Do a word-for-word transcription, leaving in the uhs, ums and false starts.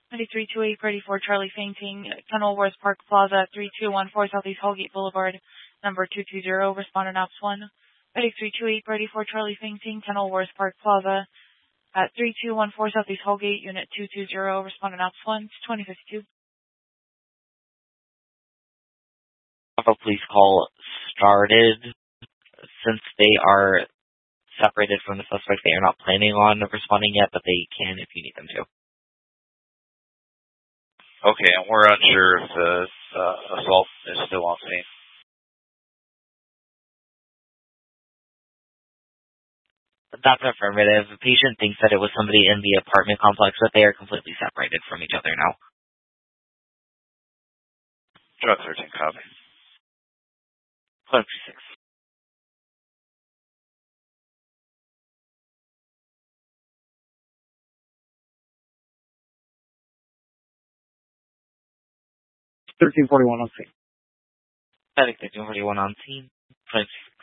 ninety-three two eight thirty-four Charlie fainting. Kenilworth Park Plaza, three two one four Southeast Hallgate Boulevard, number two two zero, respondent ops one. ninety-three two eight thirty-four Charlie fainting. Kenilworth Park Plaza, at three two one four Southeast Hallgate, unit two two zero, respondent ops one, twenty fifty-two. A police call started. Since they are separated from the suspect, they are not planning on responding yet, but they can if you need them to. Okay, and we're unsure if the uh, assault is still on scene. That's affirmative. The patient thinks that it was somebody in the apartment complex, but they are completely separated from each other now. Drug thirteen, copy. twenty-six. thirteen forty-one on scene. I think thirteen forty-one on scene. twenty-six.